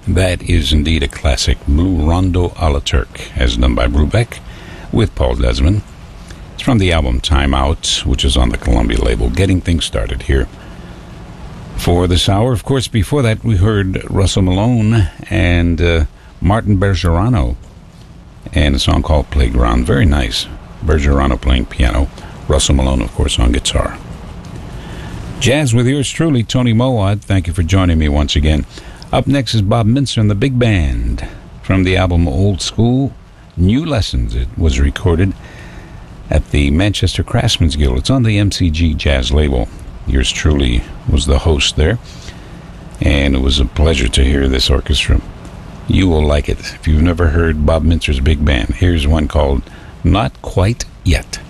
That is indeed a classic, Blue Rondo a la Turk, as done by Brubeck with Paul Desmond. It's from the album Time Out, which is on the Columbia label. Getting things started here for this hour. Of course, before that, we heard Russell Malone and Martin Bergerano and a song called Playground. Very nice. Bergerano playing piano. Russell Malone, of course, on guitar. Jazz with yours truly, Tony Mowat. Thank you for joining me once again. Up next is Bob Mintzer and the Big Band from the album Old School, New Lessons. It was recorded at the Manchester Craftsmen's Guild. It's on the MCG Jazz label. Yours truly was the host there, and it was a pleasure to hear this orchestra. You will like it. If you've never heard Bob Mintzer's Big Band, here's one called Not Quite Yet.